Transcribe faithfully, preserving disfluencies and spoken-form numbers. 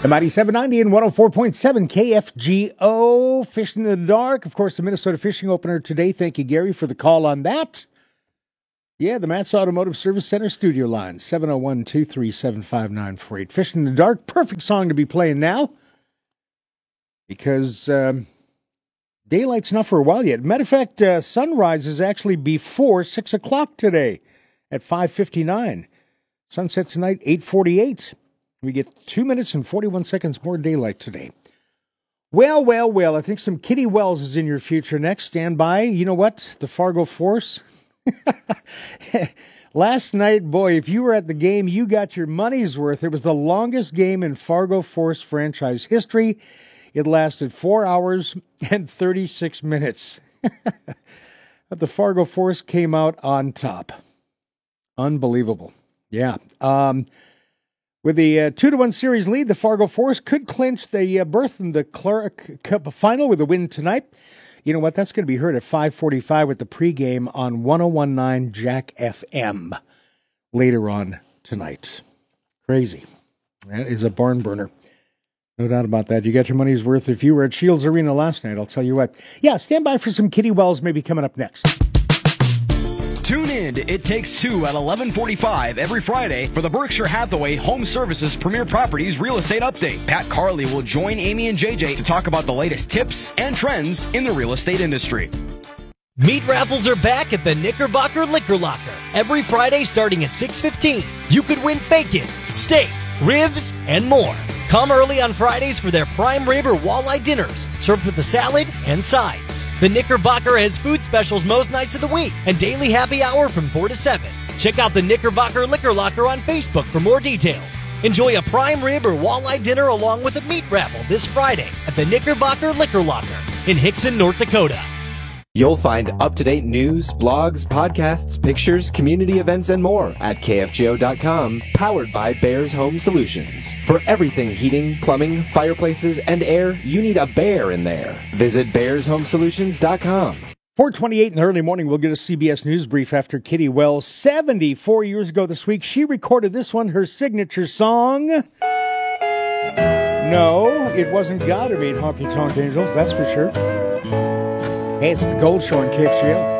The Mighty seven ninety and one oh four point seven K F G O. Fishing in the Dark. Of course, the Minnesota Fishing Opener today. Thank you, Gary, for the call on that. Yeah, the Matt's Automotive Service Center studio line, seven oh one, two three seven, five nine four eight. Fishing in the Dark, perfect song to be playing now. Because um, daylight's not for a while yet. Matter of fact, uh, sunrise is actually before six o'clock today at five fifty-nine. Sunset tonight, eight forty-eight. We get two minutes and forty-one seconds more daylight today. Well, well, well, I think some Kitty Wells is in your future next. Stand by. You know what? The Fargo Force. Last night, boy, if you were at the game, you got your money's worth. It was the longest game in Fargo Force franchise history. It lasted four hours and thirty-six minutes. But the Fargo Force came out on top. Unbelievable. Yeah. Um... With the uh, two to one series lead, the Fargo Force could clinch the uh, berth in the Clark Cup final with a win tonight. You know what? That's going to be heard at five forty-five with the pregame on one oh one point nine Jack F M later on tonight. Crazy. That is a barn burner. No doubt about that. You got your money's worth. If you were at Shields Arena last night, I'll tell you what. Yeah, stand by for some Kitty Wells maybe coming up next. Tune in to It Takes Two at eleven forty-five every Friday for the Berkshire Hathaway Home Services Premier Properties Real Estate Update. Pat Carley will join Amy and J J to talk about the latest tips and trends in the real estate industry. Meat raffles are back at the Knickerbocker Liquor Locker. Every Friday starting at six fifteen. You could win bacon, steak, ribs, and more. Come early on Fridays for their prime rib or walleye dinners, served with a salad and sides. The Knickerbocker has food specials most nights of the week and daily happy hour from four to seven. Check out the Knickerbocker Liquor Locker on Facebook for more details. Enjoy a prime rib or walleye dinner along with a meat raffle this Friday at the Knickerbocker Liquor Locker in Hickson, North Dakota. You'll find up-to-date news, blogs, podcasts, pictures, community events, and more at K F G O dot com, powered by Bears Home Solutions. For everything heating, plumbing, fireplaces, and air, you need a bear in there. Visit Bears Home Solutions dot com. four twenty-eight in the early morning, we'll get a C B S News brief after Kitty Wells. seventy-four years ago this week, she recorded this one, her signature song. No, it wasn't God who made Honky Tonk Angels, that's for sure. Hey, it's the Gold Show on K F G O.